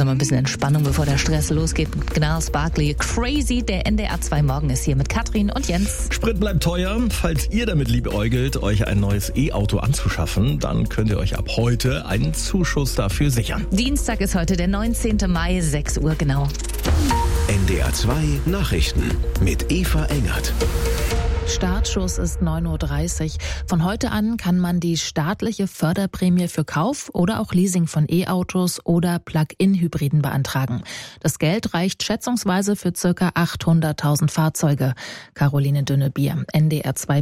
So, mal ein bisschen Entspannung, bevor der Stress losgeht mit Gnarls Barkley. Crazy, der NDR 2 Morgen ist hier mit Katrin und Jens. Sprit bleibt teuer. Falls ihr damit liebäugelt, euch ein neues E-Auto anzuschaffen, dann könnt ihr euch ab heute einen Zuschuss dafür sichern. Dienstag ist heute der 19. Mai, 6 Uhr genau. NDR 2 Nachrichten mit Eva Engert. Startschuss ist 9.30 Uhr. Von heute an kann man die staatliche Förderprämie für Kauf oder auch Leasing von E-Autos oder Plug-in-Hybriden beantragen. Das Geld reicht schätzungsweise für ca. 800.000 Fahrzeuge. Caroline Dünnebier, NDR 2.